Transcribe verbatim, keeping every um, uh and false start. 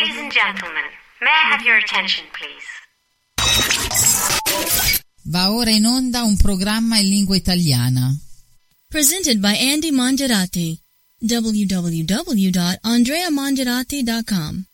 Ladies and gentlemen, may I have your attention, please? Va ora in onda un programma in lingua italiana. Presented by Andy Mangiarati. w w w dot andrea mangiarati dot com